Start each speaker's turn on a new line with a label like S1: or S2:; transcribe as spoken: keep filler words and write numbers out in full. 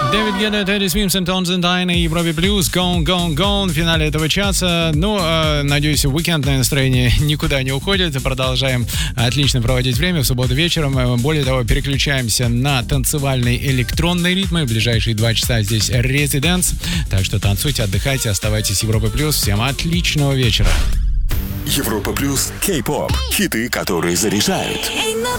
S1: Дэвид Гетта, Тедди Свимсон, Тонзен Дайн и Европе Плюс. Gone, gone, gone. В финале этого часа. Ну, э, надеюсь, уикендное настроение никуда не уходит. Продолжаем отлично проводить время в субботу вечером. Более того, переключаемся на танцевальные электронные ритмы. В ближайшие два часа здесь Residents. Так что танцуйте, отдыхайте, оставайтесь с Европой Плюс. Всем отличного вечера.
S2: Европа Плюс, Кей-поп. Хиты, которые заряжают.